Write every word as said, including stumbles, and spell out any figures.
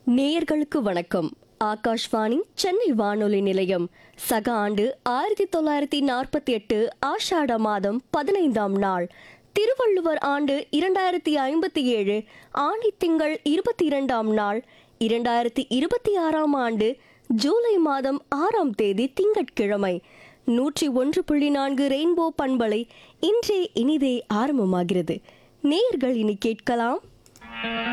நேயர்களுக்கு வணக்கம். ஆகாஷ்வாணி சென்னை வானொலி நிலையம். சக ஆண்டு ஆயிரத்தி தொள்ளாயிரத்தி நாற்பத்தி எட்டு ஆஷாட மாதம் பதினைந்தாம் நாள், திருவள்ளுவர் ஆண்டு இரண்டாயிரத்தி ஐம்பத்தி ஏழு ஆணி திங்கள் இருபத்தி இரண்டாம் நாள், இரண்டாயிரத்தி இருபத்தி ஆறாம் ஆண்டு ஜூலை மாதம் ஆறாம் தேதி திங்கட்கிழமை. நூற்றி ஒன்று புள்ளி நான்கு ரெயின்போ பண்பலை இன்றே இனிதே ஆரம்பமாகிறது. நேயர்கள் இனி கேட்கலாம்.